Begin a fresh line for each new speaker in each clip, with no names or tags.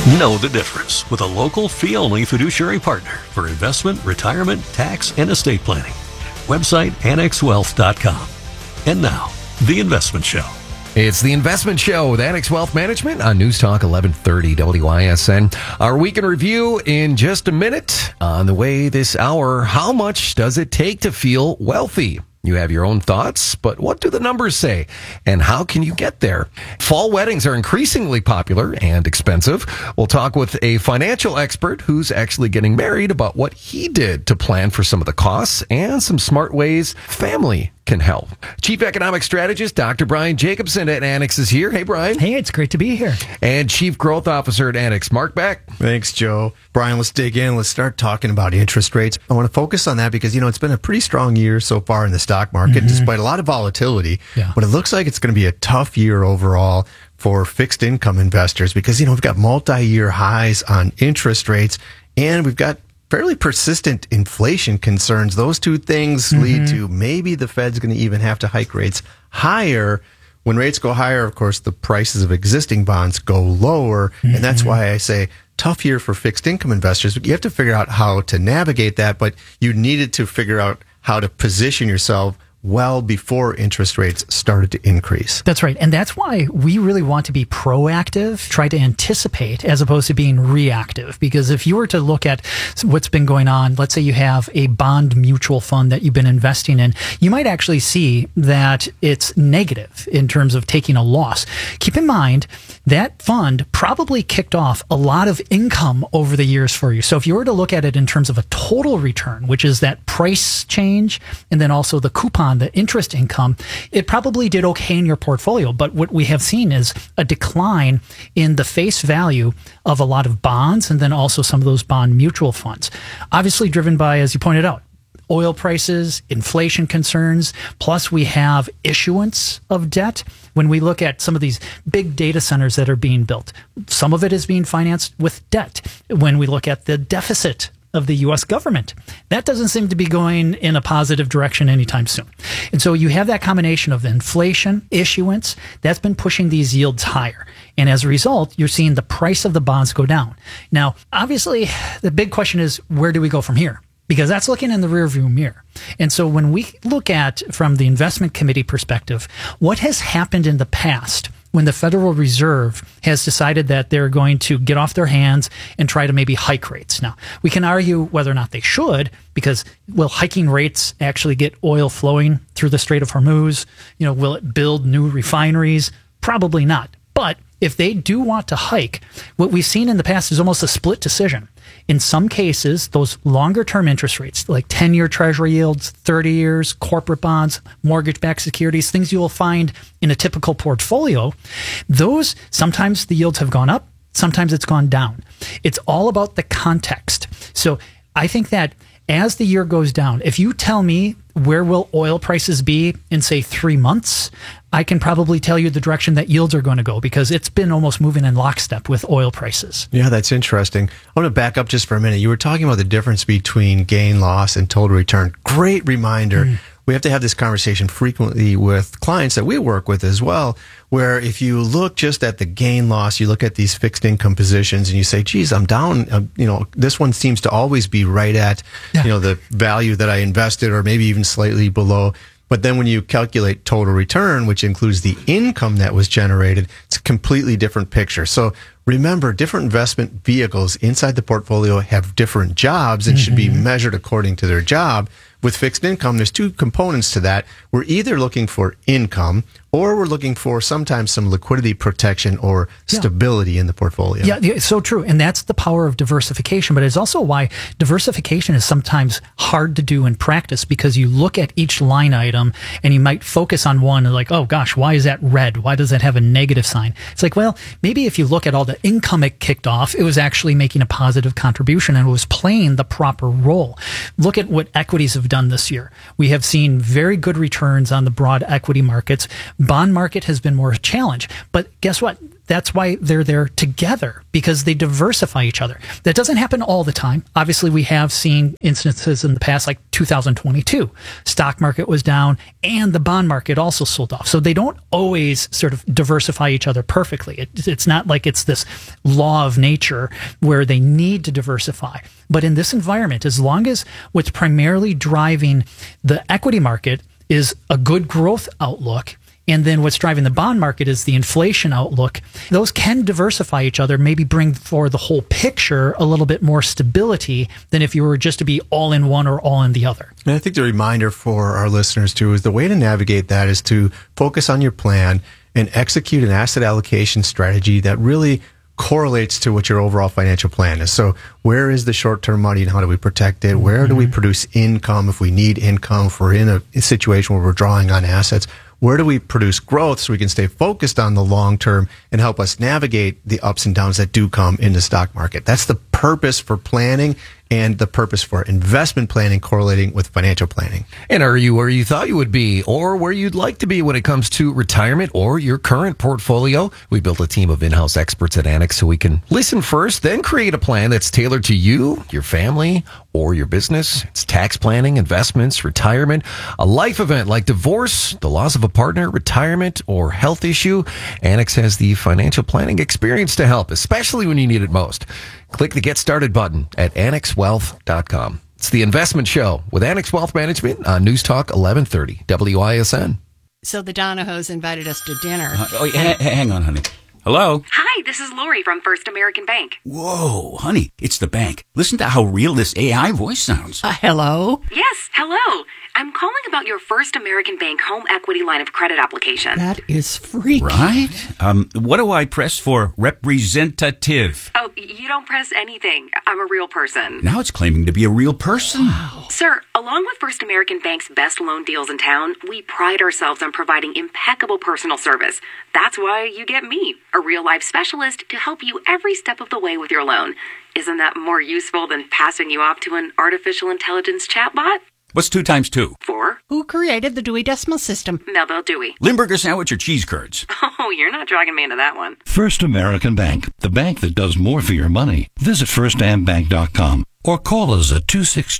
Know the difference with a local fee-only fiduciary partner for investment, retirement, tax, and estate planning. Website annexwealth.com. And now, The Investment Show.
It's The Investment Show with Annex Wealth Management on News Talk 1130 WISN. Our week in review in just a minute. On the way this hour, how much does it take to feel wealthy? You have your own thoughts, but what do the numbers say? And how can you get there? Fall weddings are increasingly popular and expensive. We'll talk with a financial expert who's actually getting married about what he did to plan for some of the costs and some smart ways family can help. Chief Economic Strategist Dr. Brian Jacobson at Annex is here. Hey, Brian.
Hey, it's great to be here.
And Chief Growth Officer at Annex, Mark Beck.
Thanks, Joe. Brian, let's dig in. Let's start talking about interest rates. I want to focus on that because, it's been a pretty strong year so far in the stock market, despite a lot of volatility.
Yeah.
But it looks like it's going to be a tough year overall for fixed income investors because, we've got multi-year highs on interest rates and we've got fairly persistent inflation concerns. Those two things lead to maybe the Fed's going to even have to hike rates higher. When rates go higher, of course, the prices of existing bonds go lower. And that's why I say tough year for fixed income investors. You have to figure out how to navigate that, but you needed to figure out how to position yourself well before interest rates started to increase.
That's right. And that's why we really want to be proactive, try to anticipate as opposed to being reactive. Because if you were to look at what's been going on, let's say you have a bond mutual fund that you've been investing in, you might actually see that it's negative in terms of taking a loss. Keep in mind that fund probably kicked off a lot of income over the years for you. So if you were to look at it in terms of a total return, which is that price change and then also the coupon, the interest income, it probably did okay in your portfolio. But what we have seen is a decline in the face value of a lot of bonds and then also some of those bond mutual funds. Obviously driven by, as you pointed out, oil prices, inflation concerns, plus we have issuance of debt. When we look at some of these big data centers that are being built, some of it is being financed with debt. When we look at the deficit of the U.S. government, that doesn't seem to be going in a positive direction anytime soon. And so you have that combination of inflation, issuance, that's been pushing these yields higher. And as a result, you're seeing the price of the bonds go down. Now, obviously, the big question is, where do we go from here? Because that's looking in the rearview mirror. And so when we look at, from the investment committee perspective, what has happened in the past when the Federal Reserve has decided that they're going to get off their hands and try to maybe hike rates. Now, we can argue whether or not they should, because will hiking rates actually get oil flowing through the Strait of Hormuz? Will it build new refineries? Probably not. But if they do want to hike, what we've seen in the past is almost a split decision. In some cases, those longer-term interest rates, like 10-year Treasury yields, 30 years, corporate bonds, mortgage-backed securities, things you will find in a typical portfolio, those, sometimes the yields have gone up, sometimes it's gone down. It's all about the context. So I think that as the year goes down, if you tell me where will oil prices be in, say, 3 months, I can probably tell you the direction that yields are going to go because it's been almost moving in lockstep with oil prices.
Yeah, that's interesting. I want to back up just for a minute. You were talking about the difference between gain, loss, and total return. Great reminder. We have to have this conversation frequently with clients that we work with as well, where if you look just at the gain loss, you look at these fixed income positions and you say, geez, I'm down. This one seems to always be right at, the value that I invested or maybe even slightly below. But then when you calculate total return, which includes the income that was generated, it's a completely different picture. So remember, different investment vehicles inside the portfolio have different jobs and should be measured according to their job. With fixed income, there's two components to that. We're either looking for income or we're looking for sometimes some liquidity protection or stability in the portfolio.
Yeah, it's so true. And that's the power of diversification. But it's also why diversification is sometimes hard to do in practice because you look at each line item and you might focus on one and like, oh gosh, why is that red? Why does that have a negative sign? It's like, well, maybe if you look at all the income it kicked off, it was actually making a positive contribution and it was playing the proper role. Look at what equities have done this year. We have seen very good returns on the broad equity markets, Bond market has been more a challenge. But guess what? That's why they're there together, because they diversify each other. That doesn't happen all the time. Obviously, we have seen instances in the past, like 2022. Stock market was down and the bond market also sold off. So they don't always sort of diversify each other perfectly. It's not like it's this law of nature where they need to diversify. But in this environment, as long as what's primarily driving the equity market is a good growth outlook, and then what's driving the bond market is the inflation outlook, those can diversify each other, maybe bring for the whole picture a little bit more stability than if you were just to be all in one or all in the other.
And I think the reminder for our listeners too is the way to navigate that is to focus on your plan and execute an asset allocation strategy that really correlates to what your overall financial plan is. So where is the short-term money and how do we protect it? Where do we produce income if we need income, if we're in a situation where we're drawing on assets? Where do we produce growth so we can stay focused on the long term and help us navigate the ups and downs that do come in the stock market? That's the purpose for planning and the purpose for investment planning correlating with financial planning.
And are you where you thought you would be or where you'd like to be when it comes to retirement or your current portfolio? We built a team of in-house experts at Annex so we can listen first, then create a plan that's tailored to you, your family, or your business. It's tax planning, investments, retirement, a life event like divorce, the loss of a partner, retirement, or health issue. Annex has the financial planning experience to help, especially when you need it most. Click the Get Started button at annexwealth.com. It's the Investment Show with Annex Wealth Management on News Talk 1130 WISN.
So the Donahos invited us to dinner.
Hang on, honey. Hello?
Hi, this is Lori from First American Bank.
Whoa, honey, it's the bank. Listen to how real this AI voice sounds.
Hello?
Yes, hello. I'm calling about your First American Bank home equity line of credit application.
That is freaky.
Right? What do I press for representative?
Oh, you don't press anything. I'm a real person.
Now it's claiming to be a real person.
Sir, along with First American Bank's best loan deals in town, we pride ourselves on providing impeccable personal service. That's why you get me, a real-life specialist, to help you every step of the way with your loan. Isn't that more useful than passing you off to an artificial intelligence chatbot?
What's 2 times 2?
4.
Who created the Dewey Decimal System?
Melville Dewey.
Limburger sandwich or cheese curds?
Oh, you're not dragging me into that one.
First American Bank, the bank that does more for your money. Visit firstambank.com or call us at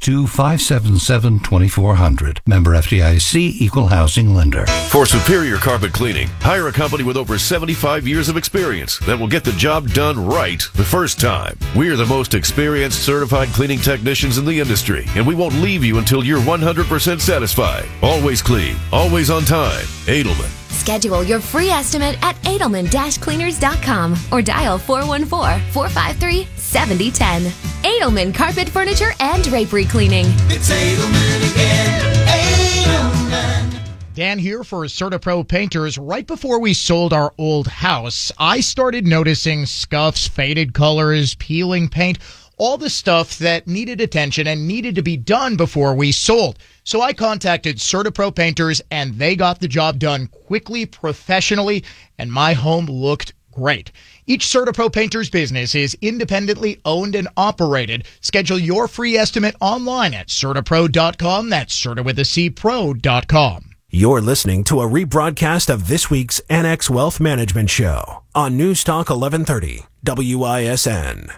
262-577-2400. Member FDIC, Equal Housing Lender.
For superior carpet cleaning, hire a company with over 75 years of experience that will get the job done right the first time. We're the most experienced certified cleaning technicians in the industry, and we won't leave you until you're 100% satisfied. Always clean, always on time. Edelman.
Schedule your free estimate at Edelman-Cleaners.com or dial 414-453-7010. Edelman Carpet Furniture and Drapery Cleaning.
It's Edelman again. Edelman. Dan here for CertaPro Painters. Right before we sold our old house, I started noticing scuffs, faded colors, peeling paint, all the stuff that needed attention and needed to be done before we sold. So I contacted CertaPro Painters, and they got the job done quickly, professionally, and my home looked great. Each CertaPro Painters business is independently owned and operated. Schedule your free estimate online at CertaPro.com. That's Certa with a C, pro.com.
You're listening to a rebroadcast of this week's Annex Wealth Management Show on News Talk 1130 WISN.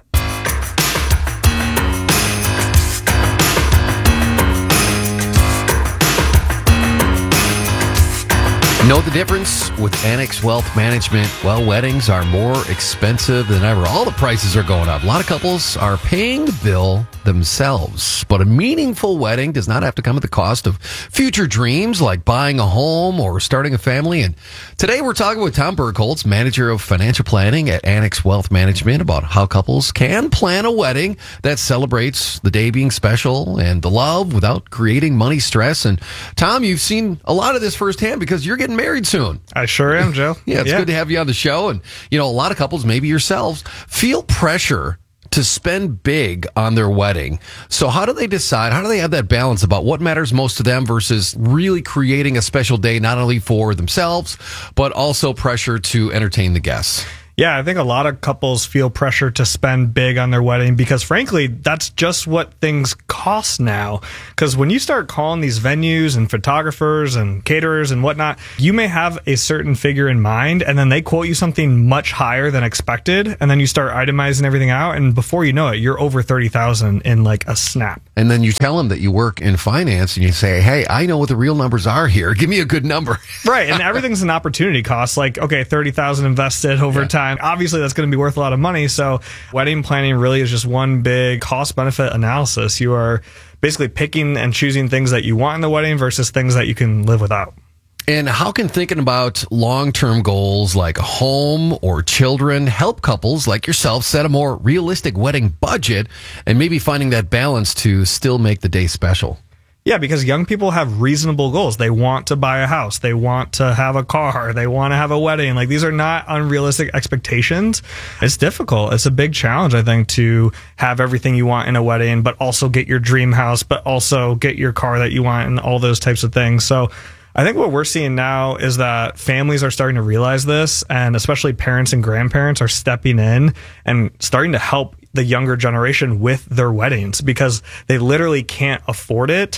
Know the difference with Annex Wealth Management? Well, weddings are more expensive than ever. All the prices are going up. A lot of couples are paying the bill themselves. But a meaningful wedding does not have to come at the cost of future dreams like buying a home or starting a family. And today we're talking with Tom Burkholz, manager of financial planning at Annex Wealth Management, about how couples can plan a wedding that celebrates the day being special and the love without creating money stress. And Tom, you've seen a lot of this firsthand because you're getting married soon.
I sure am, Joe.
Yeah, it's good to have you on the show. And, you know, a lot of couples, maybe yourselves, feel pressure to spend big on their wedding. So how do they decide? How do they have that balance about what matters most to them versus really creating a special day, not only for themselves, but also pressure to entertain the guests?
Yeah, I think a lot of couples feel pressure to spend big on their wedding because, frankly, that's just what things cost now. Because when you start calling these venues and photographers and caterers and whatnot, you may have a certain figure in mind, and then they quote you something much higher than expected, and then you start itemizing everything out, and before you know it, you're over $30,000 in like a snap.
And then you tell them that you work in finance, and you say, hey, I know what the real numbers are here. Give me a good number.
Right, and everything's an opportunity cost. Like, okay, $30,000 invested over time. Obviously, that's going to be worth a lot of money. So wedding planning really is just one big cost-benefit analysis. You are basically picking and choosing things that you want in the wedding versus things that you can live without.
And how can thinking about long-term goals like a home or children help couples like yourself set a more realistic wedding budget and maybe finding that balance to still make the day special?
Yeah, because young people have reasonable goals. They want to buy a house. They want to have a car. They want to have a wedding. Like, these are not unrealistic expectations. It's difficult. It's a big challenge, I think, to have everything you want in a wedding, but also get your dream house, but also get your car that you want and all those types of things. So I think what we're seeing now is that families are starting to realize this, and especially parents and grandparents are stepping in and starting to help the younger generation with their weddings because they literally can't afford it.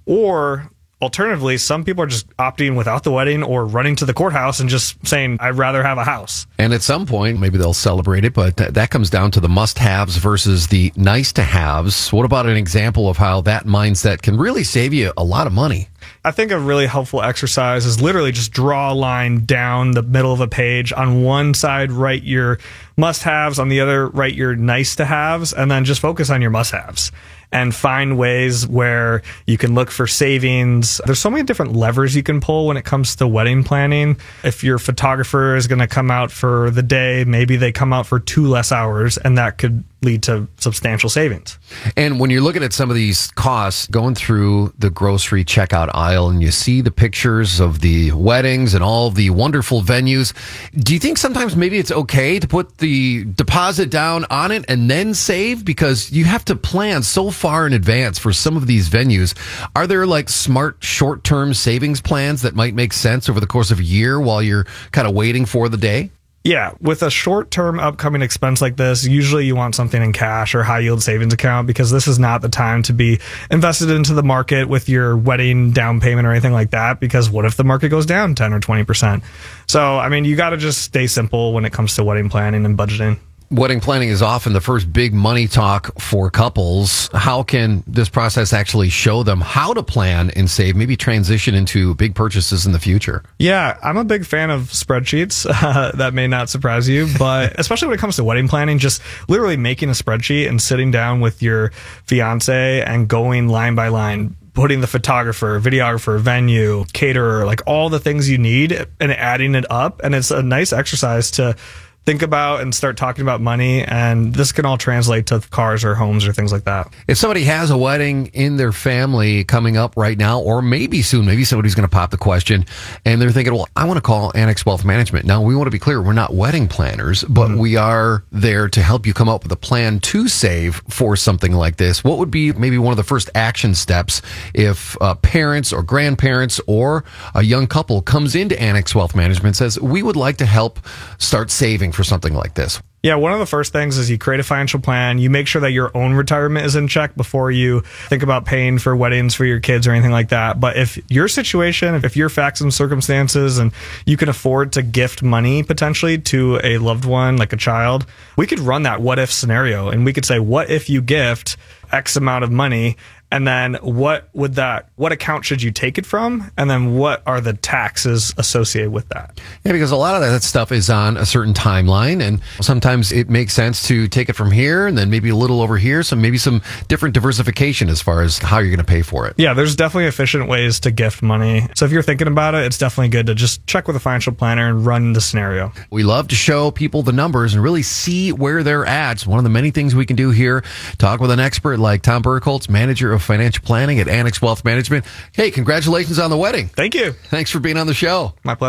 Or alternatively, some people are just opting without the wedding or running to the courthouse and just saying, I'd rather have a house.
And at some point, maybe they'll celebrate it, but that comes down to the must-haves versus the nice-to-haves. What about an example of how that mindset can really save you a lot of money?
I think a really helpful exercise is literally just draw a line down the middle of a page. On one side, write your must-haves. On the other, write your nice-to-haves. And then just focus on your must-haves and find ways where you can look for savings. There's so many different levers you can pull when it comes to wedding planning. If your photographer is going to come out for the day, maybe they come out for 2 less hours, and that could lead to substantial savings.
And when you're looking at some of these costs, going through the grocery checkout aisle and you see the pictures of the weddings and all the wonderful venues, do you think sometimes maybe it's okay to put the deposit down on it and then save? Because you have to plan so far in advance for some of these venues. Are there like smart short-term savings plans that might make sense over the course of a year while you're kind of waiting for the day?
Yeah, with a short-term upcoming expense like this, usually you want something in cash or high-yield savings account because this is not the time to be invested into the market with your wedding down payment or anything like that, because what if the market goes down 10 or 20%? So, I mean, you got to just stay simple when it comes to wedding planning and budgeting.
Wedding planning is often the first big money talk for couples. How can this process actually show them how to plan and save, maybe transition into big purchases in the future?
Yeah, I'm a big fan of spreadsheets. That may not surprise you, but especially when it comes to wedding planning, just literally making a spreadsheet and sitting down with your fiance and going line by line, putting the photographer, videographer, venue, caterer, like all the things you need and adding it up. And it's a nice exercise to think about and start talking about money, and this can all translate to cars or homes or things like that.
If somebody has a wedding in their family coming up right now, or maybe soon, maybe somebody's going to pop the question and they're thinking, well, I want to call Annex Wealth Management. Now, we want to be clear, we're not wedding planners, but we are there to help you come up with a plan to save for something like this. What would be maybe one of the first action steps if parents or grandparents or a young couple comes into Annex Wealth Management and says, we would like to help start saving for something like this?
Yeah, one of the first things is you create a financial plan. You make sure that your own retirement is in check before you think about paying for weddings for your kids or anything like that. But if your situation, if your facts and circumstances, and you can afford to gift money potentially to a loved one, like a child, we could run that what if scenario. And we could say, what if you gift X amount of money? And then what account should you take it from? And then what are the taxes associated with that?
Yeah, because a lot of that stuff is on a certain timeline, and sometimes it makes sense to take it from here and then maybe a little over here. So maybe some different diversification as far as how you're going to pay for it.
Yeah, there's definitely efficient ways to gift money. So if you're thinking about it, it's definitely good to just check with a financial planner and run the scenario. We
love to show people the numbers and really see where they're at. It's one of the many things we can do here. Talk with an expert like Tom Burkholz, manager of financial planning at Annex Wealth Management. Hey, congratulations on the wedding.
Thank you.
Thanks for being on the show.
My pleasure.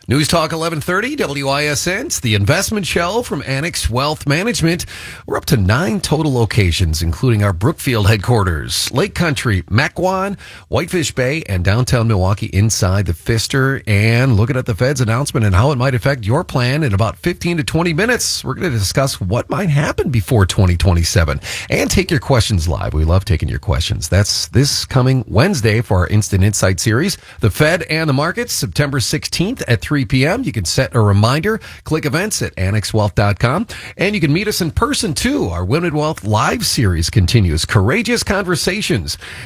News Talk 1130 WISN. It's the investment show from Annex Wealth Management. We're up to 9 total locations, including our Brookfield headquarters, Lake Country, Mequon, Whitefish Bay, and downtown Milwaukee inside the Pfister. And looking at the Fed's announcement and how it might affect your plan in about 15 to 20 minutes, we're going to discuss what might happen before 2027 and take your questions live. We love taking your questions. That's this coming Wednesday for our Instant Insight series. The Fed and the markets, September 16th at 3 p.m. You can set a reminder, click events at annexwealth.com, and you can meet us in person too. Our Women Wealth Live series continues. Courageous Conversations.